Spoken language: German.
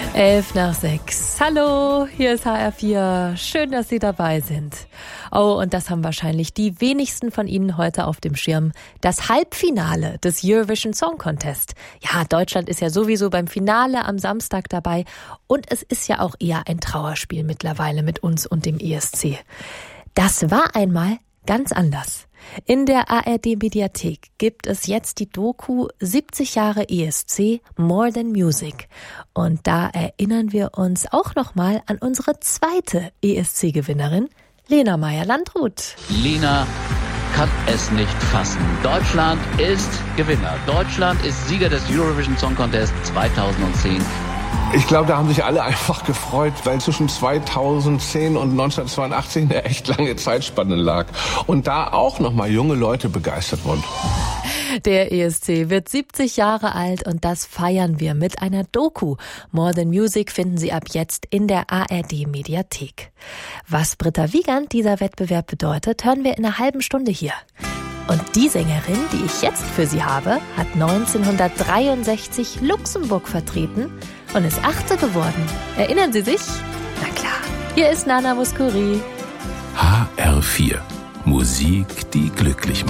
11:05. Hallo, hier ist HR4. Schön, dass Sie dabei sind. Oh, und das haben wahrscheinlich die wenigsten von Ihnen heute auf dem Schirm. Das Halbfinale des Eurovision Song Contest. Ja, Deutschland ist ja sowieso beim Finale am Samstag dabei. Und es ist ja auch eher ein Trauerspiel mittlerweile mit uns und dem ESC. Das war einmal ganz anders. In der ARD-Mediathek gibt es jetzt die Doku 70 Jahre ESC More Than Music. Und da erinnern wir uns auch nochmal an unsere zweite ESC-Gewinnerin, Lena Meyer-Landrut. Lena kann es nicht fassen. Deutschland ist Gewinner. Deutschland ist Sieger des Eurovision Song Contest 2010. Ich glaube, da haben sich alle einfach gefreut, weil zwischen 2010 und 1982 eine echt lange Zeitspanne lag. Und da auch nochmal junge Leute begeistert wurden. Der ESC wird 70 Jahre alt und das feiern wir mit einer Doku. More Than Music finden Sie ab jetzt in der ARD-Mediathek. Was Britta Wiegand dieser Wettbewerb bedeutet, hören wir in einer halben Stunde hier. Und die Sängerin, die ich jetzt für Sie habe, hat 1963 Luxemburg vertreten und ist 8. geworden. Erinnern Sie sich? Na klar, hier ist Nana Mouskouri. HR4. Musik, die glücklich macht.